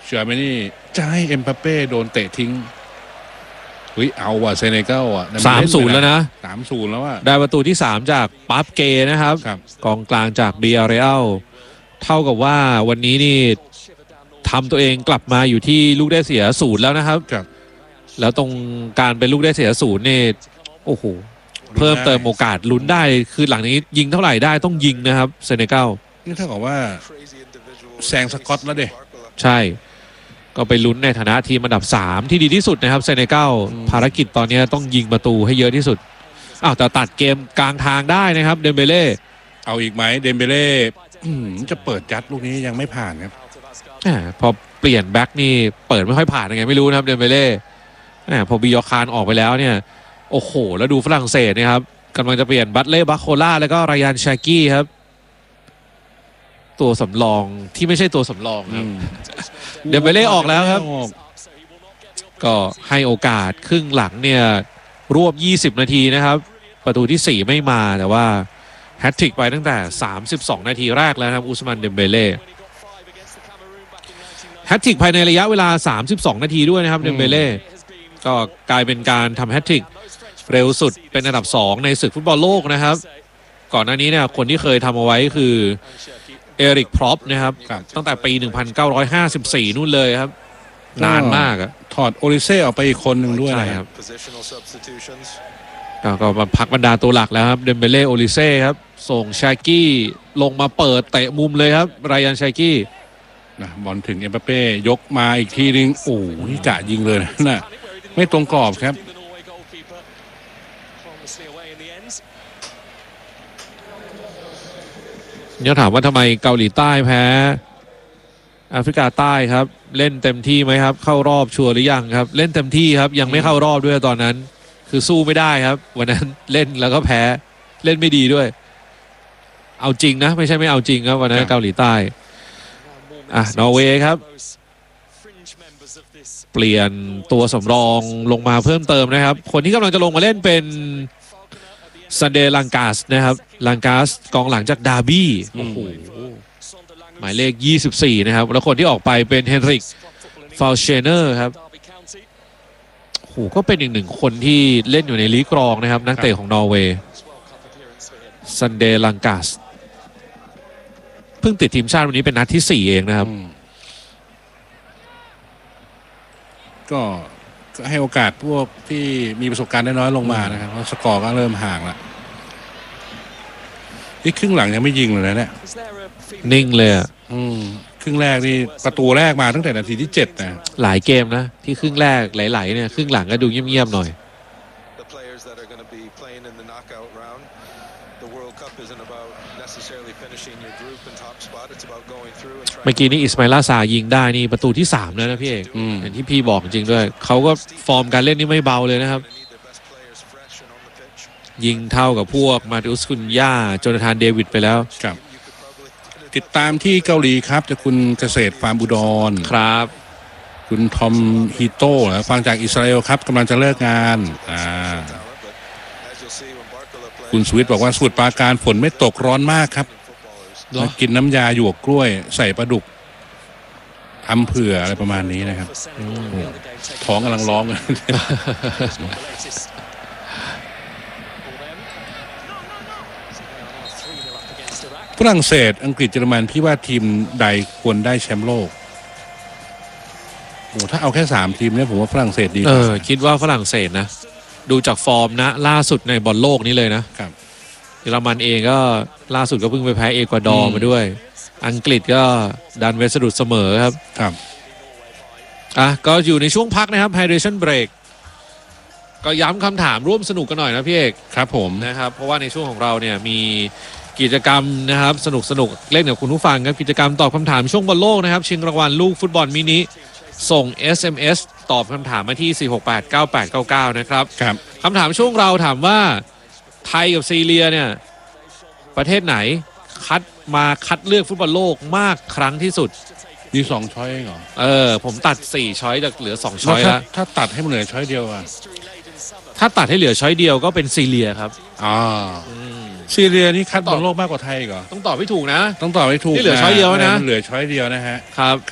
เชื่อไหมนี่จะให้เอ็มบัปเป้โดนเตะทิ้งเฮ้ยเอาว่ะเซเนกัลอ่ะ 3-0 แล้วนะ 3-0 แล้วอ่ะได้ประตูที่3จากปั๊บเกนะครับกองกลางจากเบียร์เรอัลเท่ากับว่าวันนี้นี่ทำตัวเองกลับมาอยู่ที่ลูกได้เสีย0แล้วนะครับแล้วตรงการเป็นลูกได้เสีย0นี่โอ้โหเพิ่มเติมโอกาสลุ้นได้คือหลังนี้ยิงเท่าไหร่ได้ต้องยิงนะครับเซเนกัลนี่เท่ากับว่าแซงสกอตแล้วเด้ใช่ก็ไปลุ้นในฐานะทีมอันดับ3ที่ดีที่สุดนะครับเซเนกัลภารกิจตอนนี้ต้องยิงประตูให้เยอะที่สุดแต่ตัดเกมกลางทางได้นะครับเดมเบเล่เอาอีกไหมเดมเบเล่จะเปิดยัดลูกนี้ยังไม่ผ่านครับพอเปลี่ยนแบ็กนี่เปิดไม่ค่อยผ่านยังไงไม่รู้นะครับเดมเบเล่พอบิยอคานออกไปแล้วเนี่ยโอ้โหแล้วดูฝรั่งเศสนะครับกำลังจะเปลี่ยนบัตเล่บัคโคล่าแล้วก็รายานชากี้ครับตัวสำรองที่ไม่ใช่ตัวสำรองครับเดมเบเล่ออกแล้วครับก็ให้โอกาสครึ่งหลังเนี่ยรวบ20นาทีนะครับประตูที่4ไม่มาแต่ว่าแฮตทริกไปตั้งแต่32นาทีแรกแล้วครับอุสมานเดมเบเล่แฮตทริกภายในระยะเวลา32นาทีด้วยนะครับเดมเบเล่ก็กลายเป็นการทำแฮตทริกเร็วสุดเป็นอันดับ2ในศึกฟุตบอลโลกนะครับก่อนหน้านี้เนี่ยคนที่เคยทำเอาไว้คือเอริกพร็อปนะครับตั้งแต่ปี1954นู่นเลยครับนานมากถอดโอลิเซ่ออกไปอีกคนหนึ่งด้วยนะครับก็มาพักบรรดาตัวหลักแล้วครับเดมเบเล่โอลิเซ่ครับส่งชากี้ลงมาเปิดเตะมุมเลยครับรายานชากี้บอลถึงเอ็มบัปเป้ยกมาอีกทีนึงโอ้ยกะยิงเลยนะไม่ตรงกรอบครับเนี่ยถามว่าทำไมเกาหลีใต้แพ้แอฟริกาใต้ครับเล่นเต็มที่ไหมครับเข้ารอบชัวร์หรือยังครับเล่นเต็มที่ครับยังไม่เข้ารอบด้วยตอนนั้นคือสู้ไม่ได้ครับวันนั้นเล่นแล้วก็แพ้เล่นไม่ดีด้วยเอาจริงนะไม่ใช่ไม่เอาจริงครับวันนั้นเกาหลีใต้นอร์เวย์ครับเปลี่ยนตัวสำรองลงมาเพิ่มเติมนะครับคนที่กำลังจะลงมาเล่นเป็นซันเดย์ลังกาสนะครับลังกาสกองหลังจากดาร์บี้โอ้โหหมายเลข24นะครับแล้วคนที่ออกไปเป็นเฮนริกฟาลเชเนอร์ครับโอ้โหก็เป็นอีกหนึ่งคนที่เล่นอยู่ในลีกรองนะครับนักเตะของนอร์เวย์ซันเดย์ลังกาสเพิ่งติดทีมชาติวันนี้เป็นนัดที่4เองนะครับก็ให้โอกาสพวกที่มีประสบการณ์น้อยลงมานะครับเพราะสกอร์ก็เริ่มห่างละนี่ครึ่งหลังยังไม่ยิงเลยนะเนี่ยนิ่งเลยครึ่งแรกนี่ประตูแรกมาตั้งแต่นาทีที่7นะหลายเกมนะที่ครึ่งแรกไหลๆเนี่ยครึ่งหลังก็ดูเงียบๆหน่อยเมื่อกี้นี้อิสมาอิลาซายิงได้นี่ประตูที่3แล้วนะพี่เอกอย่างที่พี่บอกจริงด้วยเขาก็ฟอร์มการเล่นนี่ไม่เบาเลยนะครับยิงเท่ากับพวกมาติอุสคุนย่าโจนาธานเดวิดไปแล้วครับติดตามที่เกาหลีครับจากคุณเกษตรฟาร์มอุดรครับคุณทอมฮิโต้ฟังจากอิสราเอลครับกำลังจะเลิกงานคุณสวิตบอกว่าสมุทรปราการฝนไม่ตกร้อนมากครับมากินน้ำยาหยวกกล้วยใส่ปลาดุกทำเผื่ออะไรประมาณนี้นะครับท้องกำลังร้องฝรั่งเศสอังกฤษเยอรมันพี่ว่าทีมใดควรได้แชมป์โลกโอ้ถ้าเอาแค่3ทีมเนี่ยผมว่าฝรั่งเศสดีคิดว่าฝรั่งเศสนะดูจากฟอร์มนะล่าสุดในบอลโลกนี้เลยนะครับเยอรมันเองก็ล่าสุดก็เพิ่งไปแพ้เอกวาดอร์มาด้วยอังกฤษก็ดันเวสะดุดเสมอครับก็อยู่ในช่วงพักนะครับ Hydration Break ก็ย้ำคำถามร่วมสนุกกันหน่อยนะพี่เอกครับผมนะครับเพราะว่าในช่วงของเราเนี่ยมีกิจกรรมนะครับสนุกเล่นกับคุณผู้ฟังครับกิจกรรมตอบคำถามช่วงบอลโลกนะครับชิงรางวัลลูกฟุตบอลมินิส่ง SMS ตอบคำถามมาที่4689899นะครับคำถามช่วงเราถามว่าไทยกับซีเรียเนี่ยประเทศไหนคัดเลือกฟุตบอลโลกมากครั้งที่สุดมี2ช้อยเหรอผมตัด4ช้อยจากเหลือ2ช้อยแล้วถ้าตัดให้มันเหลือช้อยเดียวถ้าตัดให้เหลือช้อยเดียวก็เป็นซีเรียครับซีเรียนี่คัดบอลโลกมากกว่าไทยเหรอต้องตอบให้ถูกนะต้องตอบให้ถูกนี่เหลือช้อยเดียวนะเหลือช้อยเดียวนะฮะครับ